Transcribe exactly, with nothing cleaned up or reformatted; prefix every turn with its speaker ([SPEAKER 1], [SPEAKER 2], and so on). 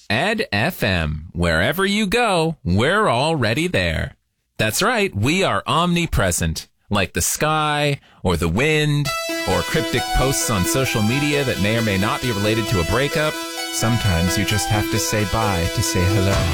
[SPEAKER 1] Ed F M. Wherever you go, we're already there. That's right, we are omnipresent, like the sky, or the wind, or cryptic posts on social media that may or may not be related to a breakup. Sometimes you just have to say bye to say hello.